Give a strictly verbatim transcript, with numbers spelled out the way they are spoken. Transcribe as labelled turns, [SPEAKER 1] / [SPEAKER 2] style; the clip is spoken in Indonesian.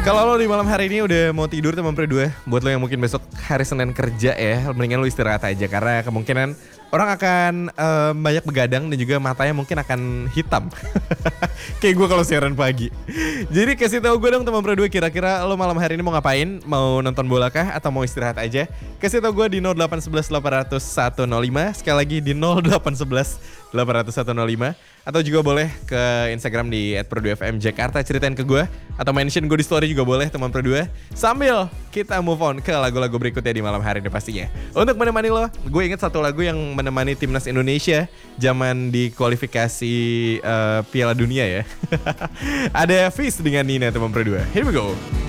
[SPEAKER 1] Kalau lo di malam hari ini udah mau tidur teman berdua, buat lo yang mungkin besok hari Senin kerja ya, mendingan lo istirahat aja karena kemungkinan orang akan uh, banyak begadang dan juga matanya mungkin akan hitam. Kayak gue kalau siaran pagi. Jadi kasih tahu gue dong teman berdua, kira-kira lo malam hari ini mau ngapain? Mau nonton bola kah atau mau istirahat aja? Kasih tahu gue di nol delapan satu satu delapan nol satu nol lima, sekali lagi di nol delapan satu satu delapan nol satu nol lima. Atau juga boleh ke Instagram di et perdu ef em jakarta, ceritain ke gue. Atau mention gue di story juga boleh teman berdua. Sambil kita move on ke lagu-lagu berikutnya di malam hari ini pastinya. Untuk menemani lo, gue inget satu lagu yang menemani timnas Indonesia zaman di kualifikasi uh, Piala Dunia ya. Ada Fizz dengan Nina teman berdua. Here we go.